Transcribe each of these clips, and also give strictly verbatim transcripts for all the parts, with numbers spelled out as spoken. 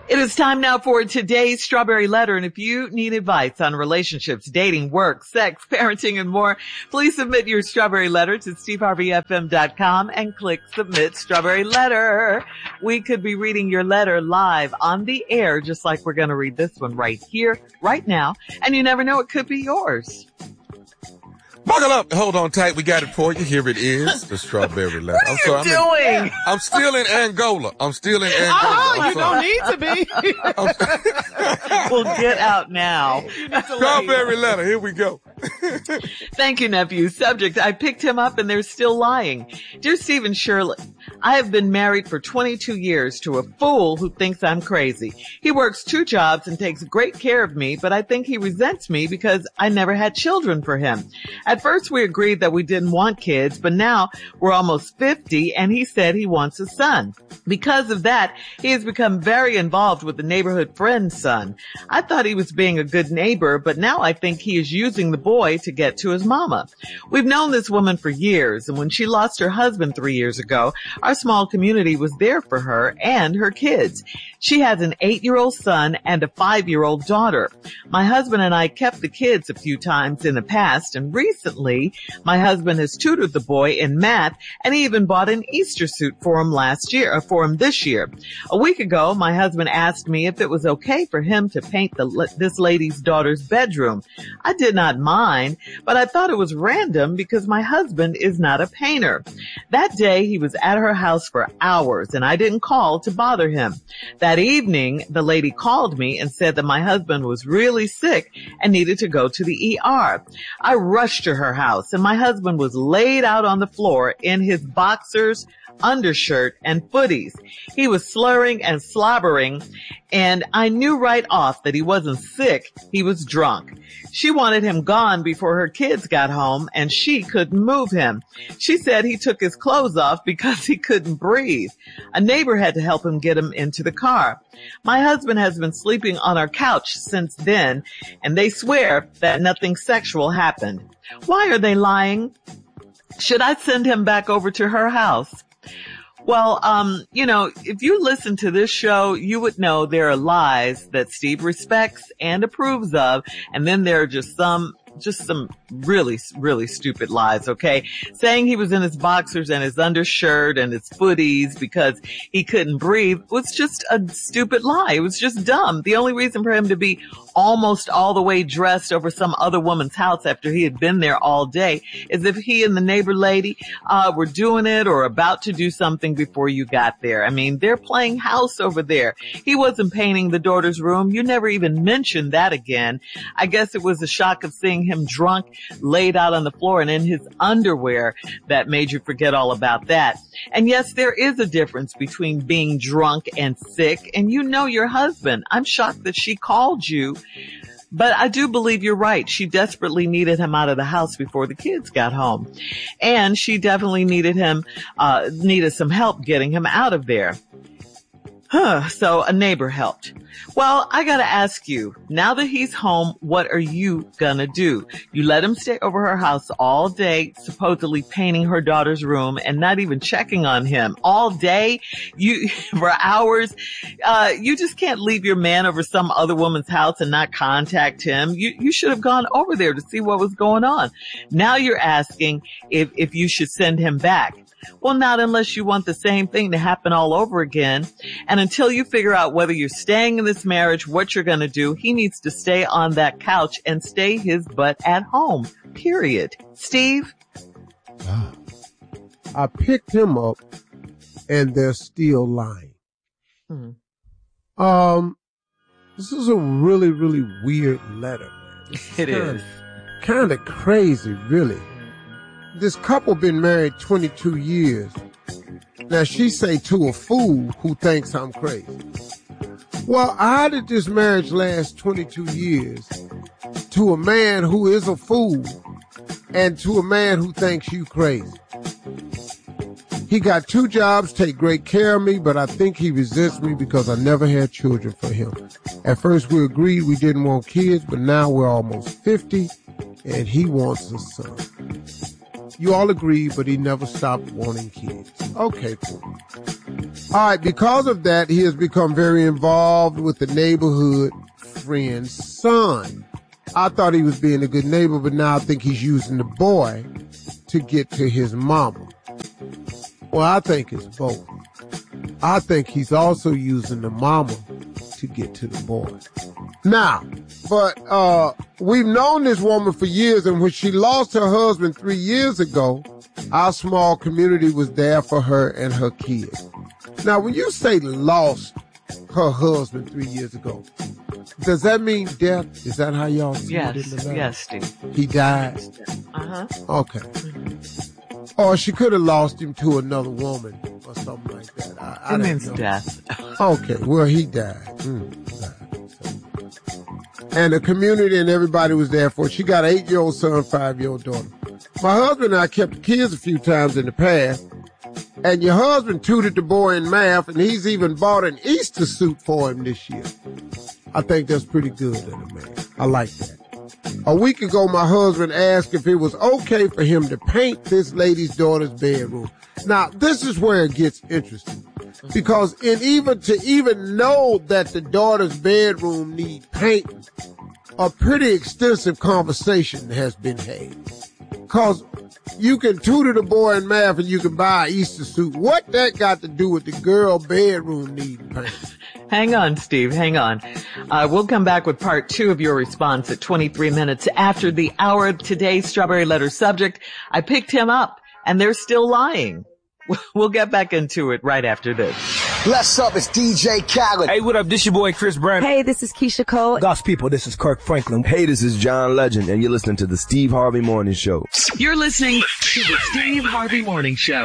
It is time now for today's Strawberry Letter, and if you need advice on relationships, dating, work, sex, parenting, and more, please submit your Strawberry Letter to steve harvey f m dot com and click Submit Strawberry Letter. We could be reading your letter live on the air, just like we're going to read this one right here, right now, and you never know, it could be yours. Buckle up. Hold on tight. We got it for you. Here it is, the Strawberry Letter. What are I'm you sorry, doing? I'm, in, I'm still in Angola. I'm still in Angola. Oh, I'm you sorry. don't need to be. Well, get out now. Strawberry Letter. Here we go. Thank you, nephew. Subject, I picked him up and they're still lying. Dear Stephen Shirley, I have been married for twenty-two years to a fool who thinks I'm crazy. He works two jobs and takes great care of me, but I think he resents me because I never had children for him. At first we agreed that we didn't want kids, but now we're almost fifty and he said he wants a son. Because of that, he has become very involved with the neighborhood friend's son. I thought he was being a good neighbor, but now I think he is using the boy to get to his mama. We've known this woman for years, and when she lost her husband three years ago, our small community was there for her and her kids. She has an eight-year-old son and a five-year-old daughter. My husband and I kept the kids a few times in the past, and recently my husband has tutored the boy in math, and he even bought an Easter suit for him last year, or for him this year. A week ago, my husband asked me if it was okay for him to paint the, this lady's daughter's bedroom. I did not mind, but I thought it was random because my husband is not a painter. That day, he was at her house for hours, and I didn't call to bother him. That evening, the lady called me and said that my husband was really sick and needed to go to the E R. I rushed to her house, and my husband was laid out on the floor in his boxers, undershirt, and footies. He was slurring and slobbering, and I knew right off that he wasn't sick, he was drunk. She wanted him gone before her kids got home, and she couldn't move him. She said he took his clothes off because he couldn't breathe. A neighbor had to help him get him into the car. My husband has been sleeping on our couch since then, and they swear that nothing sexual happened. Why are they lying? Should I send him back over to her house? Well, um, you know, if you listen to this show, you would know there are lies that Steve respects and approves of, and then there are just some just some really, really stupid lies, okay? Saying he was in his boxers and his undershirt and his footies because he couldn't breathe was just a stupid lie. It was just dumb. The only reason for him to be almost all the way dressed over some other woman's house after he had been there all day is if he and the neighbor lady uh were doing it or about to do something before you got there. I mean, they're playing house over there. He wasn't painting the daughter's room. You never even mentioned that again. I guess it was a shock of seeing him drunk, laid out on the floor and in his underwear that made you forget all about that. And yes, there is a difference between being drunk and sick, and you know your husband. I'm shocked that she called you, but I do believe you're right. She desperately needed him out of the house before the kids got home. And she definitely needed him, uh, needed some help getting him out of there. Huh, so a neighbor helped. Well, I gotta ask you, now that he's home, what are you gonna do? You let him stay over her house all day, supposedly painting her daughter's room and not even checking on him all day, you, for hours. Uh, you just can't leave your man over some other woman's house and not contact him. You, you should have gone over there to see what was going on. Now you're asking if, if you should send him back. Well, not unless you want the same thing to happen all over again. And until you figure out whether you're staying in this marriage, what you're going to do, he needs to stay on that couch and stay his butt at home, period. Steve? I picked him up and they're still lying. Hmm. Um, this is a really, really weird letter, man. It's it kinda, is. Kind of crazy, really. This couple been married twenty-two years. Now she say to a fool who thinks I'm crazy. Well, how did this marriage last twenty-two years to a man who is a fool and to a man who thinks you crazy? He got two jobs, take great care of me, but I think he resents me because I never had children for him. At first we agreed we didn't want kids, but now we're almost fifty and he wants a son. You all agree, but he never stopped wanting kids. Okay, cool. All right, because of that, he has become very involved with the neighborhood friend's son. I thought he was being a good neighbor, but now I think he's using the boy to get to his mama. Well, I think it's both. I think he's also using the mama to get to the boy. Now, but uh we've known this woman for years, and when she lost her husband three years ago, our small community was there for her and her kids. Now, when you say lost her husband three years ago, does that mean death? Is that how y'all see yes, it in the letter? Yes, Steve. He died? Uh-huh. Okay. Or she could have lost him to another woman or something like that. I, I It don't means know. death. Okay, well, he died. Mm, died. So. And the community and everybody was there for it. She got an eight-year-old son, five-year-old daughter. My husband and I kept the kids a few times in the past, and your husband tutored the boy in math, and he's even bought an Easter suit for him this year. I think that's pretty good of a man. I like that. A week ago, my husband asked if it was okay for him to paint this lady's daughter's bedroom. Now, this is where it gets interesting. Because in even to even know that the daughter's bedroom needs painting, a pretty extensive conversation has been had. Because you can tutor the boy in math and you can buy an Easter suit. What that got to do with the girl bedroom needing painting? Hang on, Steve. Hang on. Uh, we'll come back with part two of your response at twenty-three minutes after the hour of today's Strawberry Letter subject. I picked him up, and they're still lying. We'll get back into it right after this. Bless up, it's D J Khaled. Hey, what up? This your boy Chris Brown. Hey, this is Keisha Cole. God's people, this is Kirk Franklin. Hey, this is John Legend, and you're listening to the Steve Harvey Morning Show. You're listening to the Steve Harvey Morning Show.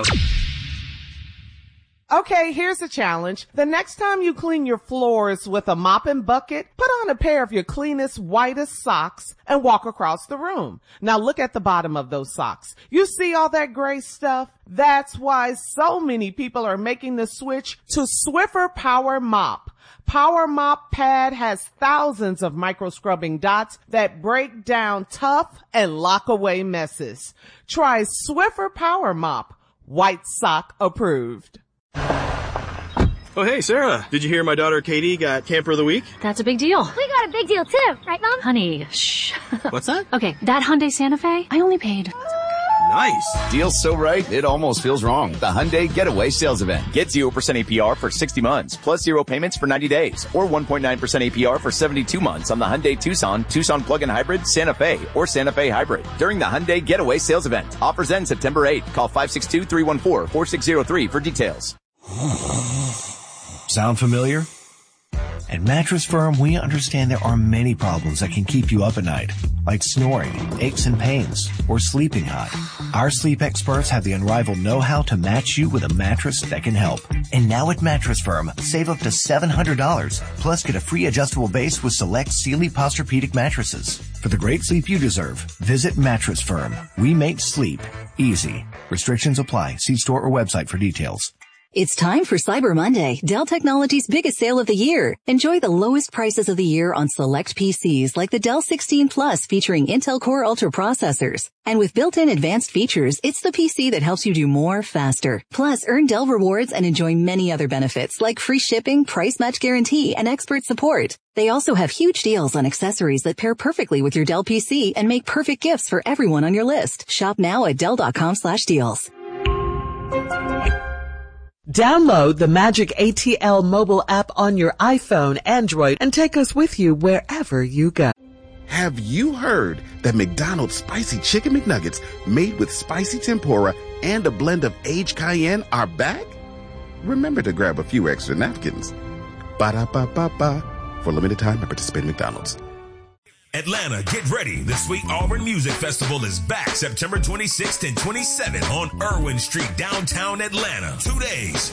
Okay, here's a challenge. The next time you clean your floors with a mop and bucket, put on a pair of your cleanest, whitest socks and walk across the room. Now look at the bottom of those socks. You see all that gray stuff? That's why so many people are making the switch to Swiffer Power Mop. Power Mop Pad has thousands of micro scrubbing dots that break down tough and lock away messes. Try Swiffer Power Mop. White sock approved. Oh, hey, Sarah. Did you hear my daughter Katie got Camper of the Week? That's a big deal. We got a big deal, too. Right, Mom? Honey, shh. What's that? Okay, that Hyundai Santa Fe, I only paid... Nice. Deal's so right, it almost feels wrong. The Hyundai Getaway Sales Event. Get zero percent A P R for sixty months, plus zero payments for ninety days, or one point nine percent A P R for seventy-two months on the Hyundai Tucson, Tucson Plug-in Hybrid, Santa Fe, or Santa Fe Hybrid. During the Hyundai Getaway Sales Event. Offers end September eighth. Call five six two, three one four, four six zero three for details. Sound familiar? At Mattress Firm, we understand there are many problems that can keep you up at night, like snoring, aches and pains, or sleeping hot. Our sleep experts have the unrivaled know-how to match you with a mattress that can help. And now at Mattress Firm, save up to seven hundred dollars, plus get a free adjustable base with select Sealy Posturepedic mattresses. For the great sleep you deserve, visit Mattress Firm. We make sleep easy. Restrictions apply. See store or website for details. It's time for Cyber Monday, Dell Technologies' biggest sale of the year. Enjoy the lowest prices of the year on select P Cs like the Dell sixteen Plus featuring Intel Core Ultra processors. And with built-in advanced features, it's the P C that helps you do more faster. Plus, earn Dell rewards and enjoy many other benefits like free shipping, price match guarantee, and expert support. They also have huge deals on accessories that pair perfectly with your Dell P C and make perfect gifts for everyone on your list. Shop now at Dell.com slash deals. Download the Magic A T L mobile app on your iPhone, Android, and take us with you wherever you go. Have you heard that McDonald's Spicy Chicken McNuggets made with spicy tempura and a blend of aged cayenne are back? Remember to grab a few extra napkins. Ba-da-ba-ba-ba. For a limited time at participating McDonald's. Atlanta, get ready. The Sweet Auburn Music Festival is back September twenty-sixth and twenty-seventh on Irwin Street, downtown Atlanta. Two days,